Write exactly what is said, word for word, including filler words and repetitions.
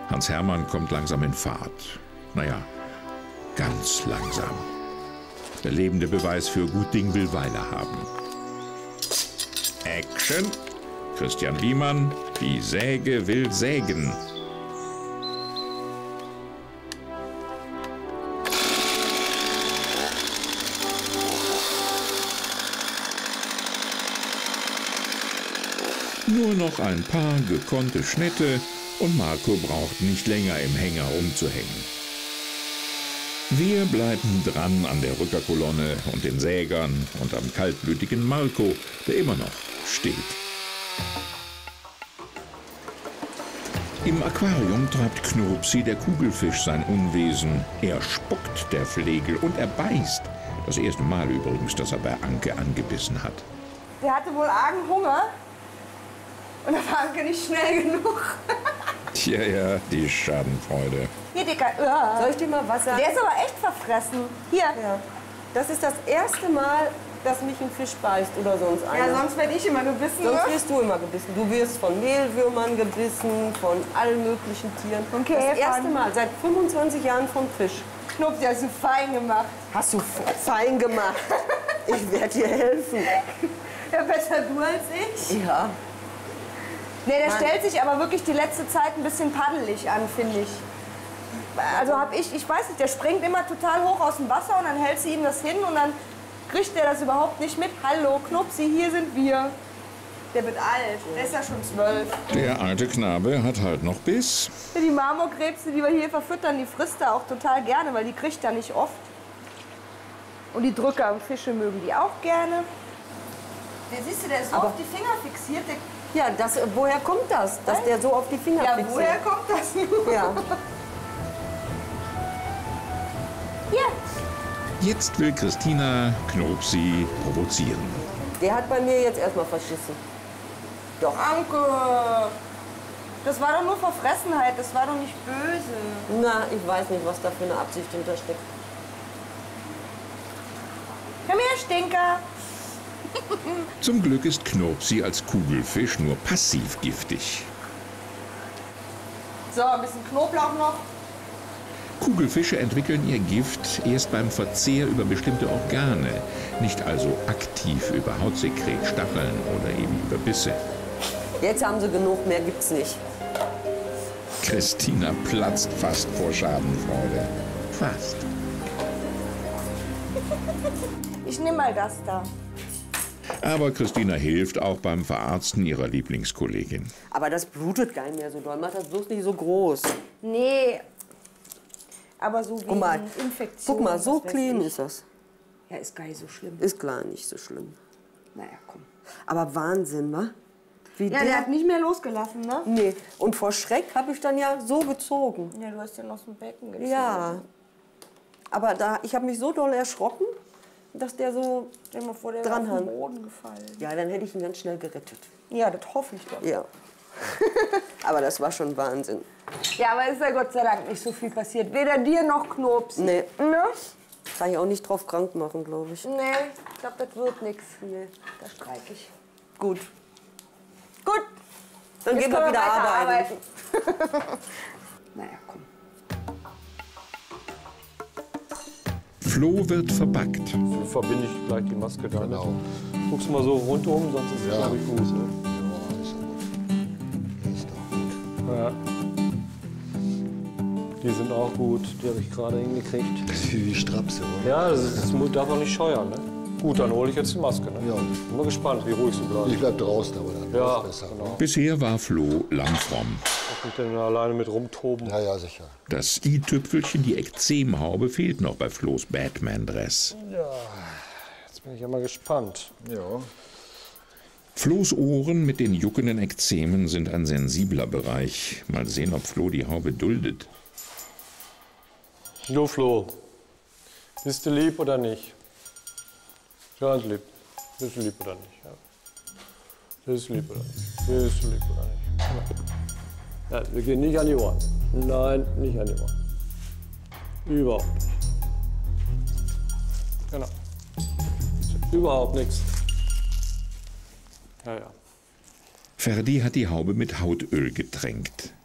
Hans-Hermann kommt langsam in Fahrt. Naja, ganz langsam. Der lebende Beweis für gut Ding will Weile haben. Action! Christian Wiemann, die Säge will sägen. Nur noch ein paar gekonnte Schnitte und Marco braucht nicht länger im Hänger umzuhängen. Wir bleiben dran an der Rückerkolonne und den Sägern und am kaltblütigen Marco, der immer noch steht. Im Aquarium treibt Knurpsi, der Kugelfisch, sein Unwesen. Er spuckt, der Flegel, und er beißt. Das erste Mal übrigens, dass er bei Anke angebissen hat. Der hatte wohl argen Hunger. Und da war Anke nicht schnell genug. Tja, ja, die Schadenfreude. Hier, Dicker. Ja. Soll ich dir mal was sagen? Der ist aber echt verfressen. Hier. Ja. Das ist das erste Mal, dass mich ein Fisch beißt oder sonst einer. Ja, sonst werde ich immer gebissen. Sonst ne? wirst du immer gebissen. Du wirst von Mehlwürmern gebissen, von allen möglichen Tieren. Okay, das erste Mal seit fünfundzwanzig Jahren vom Fisch. Knupsi, hast du fein gemacht. Hast du fein gemacht. Ich werde dir helfen. Ja, besser du als ich. Ja. Nee, der Mann. stellt sich aber wirklich die letzte Zeit ein bisschen paddelig an, finde ich. Also hab ich, ich weiß nicht, der springt immer total hoch aus dem Wasser und dann hält sie ihm das hin und dann kriegt er das überhaupt nicht mit. Hallo, Knupsi, hier sind wir. Der wird alt, der ist ja schon zwölf. Der alte Knabe hat halt noch Biss. Ja, die Marmorkrebse, die wir hier verfüttern, die frisst er auch total gerne, weil die kriegt er nicht oft. Und die Drücker und Fische mögen die auch gerne. Der siehst du, der ist so Aber auf die Finger fixiert. Der Ja, das, woher kommt das, dass der so auf die Finger ja, fixiert? woher kommt das nun? Ja. Hier. Jetzt will Christina Knurpsi provozieren. Der hat bei mir jetzt erstmal verschissen. Doch, Anke. Das war doch nur Verfressenheit, das war doch nicht böse. Na, ich weiß nicht, was da für eine Absicht hintersteckt. Komm her, Stinker. Zum Glück ist Knurpsi als Kugelfisch nur passiv giftig. So, ein bisschen Knoblauch noch. Kugelfische entwickeln ihr Gift erst beim Verzehr über bestimmte Organe, nicht also aktiv über Hautsekret, Stacheln oder eben über Bisse. Jetzt haben sie genug, mehr gibt's nicht. Christina platzt fast vor Schadenfreude. Fast. Ich nehme mal das da. Aber Christina hilft auch beim Verarzten ihrer Lieblingskollegin. Aber das blutet gar nicht mehr so doll. Mach das bloß nicht so groß. Nee. Aber so Guck mal, wegen Infektion. guck mal, so was weiß clean ich. ist das. Ja, ist gar nicht so schlimm. Ist klar nicht so schlimm. Naja, komm. Aber Wahnsinn, wa? Wie Ja, der hat nicht mehr losgelassen, ne? Nee. Und vor Schreck habe ich dann ja so gezogen. Ja, du hast den aus dem Becken gezogen. Ja. Aber da, ich habe mich so doll erschrocken, dass der so Stell dir mal vor, der dran ist auf den hat. Boden gefallen. Ja, dann hätte ich ihn ganz schnell gerettet. Ja, das hoffe ich doch. Ja. Aber das war schon Wahnsinn. Ja, aber ist ja Gott sei Dank nicht so viel passiert. Weder dir noch Knurpsi. Nee. Ne? Kann ich auch nicht drauf krank machen, glaube ich. Nee, ich glaube, das wird nichts. Nee, da streike ich. Gut. Gut. Dann Jetzt gehen wir können wieder weiter arbeiten. Naja, komm. Flo wird verbackt. So verbinde ich gleich die Maske damit. Genau. Guckst mal so rundum, sonst ist es, Ja. glaube ich, gut. Ne? Ja, ist gut. Ist doch gut. Ja. Die sind auch gut, die habe ich gerade hingekriegt. Das ist wie die Strapse, oder? Ja, das, ist, das darf man nicht scheuern. Ne? Gut, dann hole ich jetzt die Maske. Ne? Ja. Bin mal gespannt, wie ruhig sie bleibt. Ich bleib draußen, aber dann Ja, ist besser. genau. Bisher war Flo langfromm. Ob ich denn alleine mit rumtoben? Ja, ja, sicher. Das i-Tüpfelchen, die Ekzemhaube, fehlt noch bei Flo's Batman-Dress. Ja, jetzt bin ich ja mal gespannt. Ja. Flo's Ohren mit den juckenden Ekzemen sind ein sensibler Bereich. Mal sehen, ob Flo die Haube duldet. Du, Flo, bist du lieb oder nicht? Ganz lieb. Bist du lieb oder nicht? Ja. Bist du lieb oder nicht? Bist du lieb oder nicht? Ja, wir gehen nicht an die Ohren. Nein, nicht an die Ohren. Überhaupt nicht. Genau. Überhaupt nichts. Ja, ja. Ferdi hat die Haube mit Hautöl getränkt.